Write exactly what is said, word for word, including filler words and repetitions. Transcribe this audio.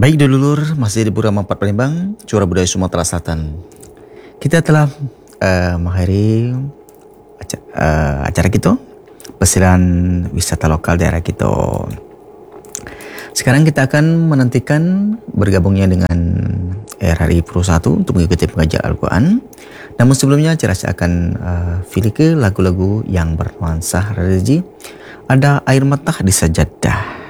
Baik dulur, masih di Pura Mampat Palembang, Curah Budaya Sumatera Selatan. Kita telah uh, mengakhiri aca- uh, acara kita, persilahan wisata lokal daerah kita. Sekarang kita akan menantikan bergabungnya dengan R H I Pro satu untuk mengikuti pengajian Al-Quran. Namun sebelumnya, saya akan uh, pilih ke lagu-lagu yang bernuansa religi. Ada air mata di sajadah.